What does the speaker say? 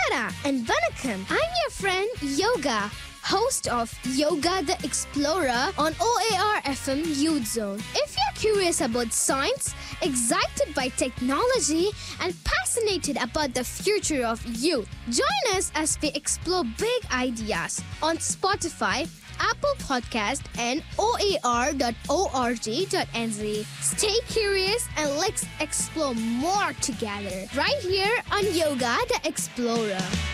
Namskara and Vanakkam. I'm your friend Yoga, host of Yoga the Explorer on OAR FM Youth Zone. If you're curious about science, excited by technology, and fascinated about the future of youth, join us as we explore big ideas on Spotify, Apple Podcast, and oar.org.nz. Stay curious and let's explore more together right here on Yoga the Explorer.